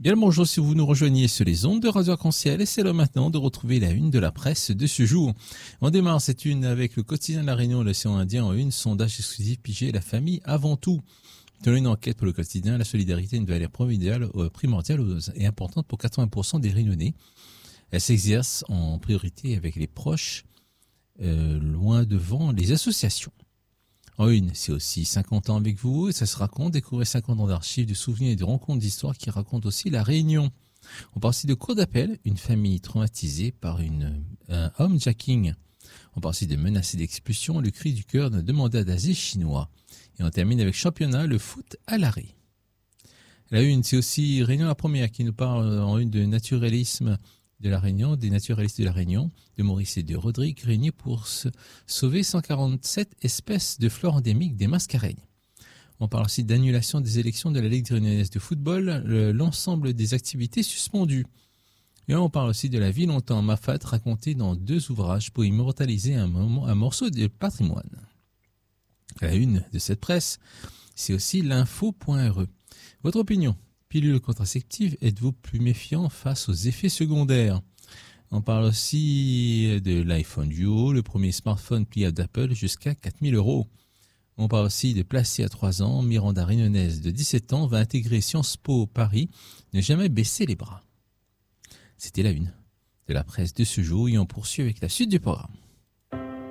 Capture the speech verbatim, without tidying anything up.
Bien le bonjour si vous nous rejoignez sur les ondes de Radio Arc-en-Ciel et c'est l'heure maintenant de retrouver la une de la presse de ce jour. On démarre cette une avec le quotidien de la Réunion, l'Océan Indien en une, sondage exclusif pigé la famille avant tout. Dans une enquête pour le quotidien, la solidarité est une valeur primordiale, euh, primordiale et importante pour quatre-vingts pour cent des Réunionnais. Elle s'exerce en priorité avec les proches, euh, loin devant les associations. En une, c'est aussi cinquante ans avec vous, et ça se raconte, découvrez cinquante ans d'archives, de souvenirs et de rencontres d'histoire qui racontent aussi la Réunion. On parle aussi de cours d'appel, une famille traumatisée par une, un homejacking. On parle aussi de menaces d'expulsion, le cri du cœur d'un demandeur d'asile chinois. Et on termine avec championnat, le foot à l'arrêt. La une, c'est aussi Réunion la première qui nous parle en une de naturalisme de la Réunion, des naturalistes de la Réunion, de Maurice et de Rodrigue, réunis pour se sauver cent quarante-sept espèces de flore endémiques des mascareignes. On parle aussi d'annulation des élections de la Ligue réunionnaise de football, le, l'ensemble des activités suspendues. Et on parle aussi de la vie longtemps Mafat racontée dans deux ouvrages pour immortaliser un, moment, un morceau de patrimoine. La une de cette presse, c'est aussi l'info point r e. Votre opinion? Pilule contraceptive, êtes-vous plus méfiant face aux effets secondaires? On parle aussi de l'iPhone Duo, le premier smartphone pliable d'Apple jusqu'à quatre mille euros. On parle aussi de placé à trois ans, Miranda Réunionnaise de dix-sept ans va intégrer Sciences Po Paris, ne jamais baisser les bras. C'était la une de la presse de ce jour et on poursuit avec la suite du programme.